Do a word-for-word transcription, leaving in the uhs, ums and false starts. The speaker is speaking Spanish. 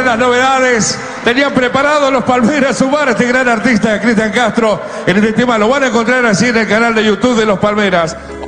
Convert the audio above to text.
las novedades. Tenían preparado los Palmeras sumar a este gran artista, Cristian Castro, en este tema. Lo van a encontrar así en el canal de YouTube de los Palmeras.